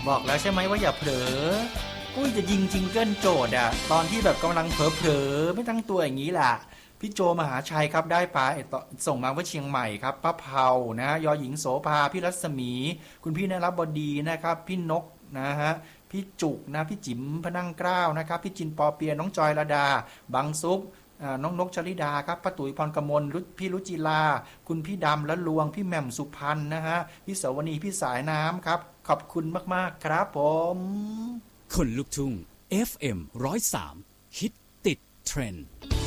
บอกแล้วใช่ไหมว่าอย่าเผลอปุ้ยจะยิงจิงเกิลโจทย์อะตอนที่แบบกำลังเผลอๆไม่ตั้งตัวอย่างนี้ล่ะพี่โจมหาชัยครับได้ปลาส่งมาว่าเชียงใหม่ครับป้าเผานะยอหญิงโสภาพี่รัศมีคุณพี่นรับบดีนะครับพี่นกนะฮะพี่จุกนะพี่จิ๋มพนังเกล้านะครับพี่จินปอเปียน้องจอยระดาบังซุปน้องนกชลิดาครับป้าตุ๋ยพรกมลพี่รุจิลาคุณพี่ดำและลวงพี่แหม่มสุพรรณนะฮะพี่เสวณีพี่สายน้ำครับขอบคุณมากๆครับผมคนลุกทุ่ง FM 103ฮิตติดเทรนด์